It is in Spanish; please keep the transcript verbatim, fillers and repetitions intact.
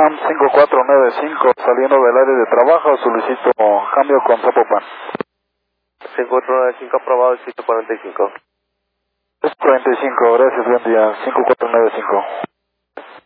Latam cinco cuatro nueve cinco, saliendo del área de trabajo, solicito cambio con Zapopan. cinco cuatro nueve cinco aprobado, ciento cuarenta y cinco. Es cuarenta y cinco, gracias, buen día, cinco cuatro nueve cinco.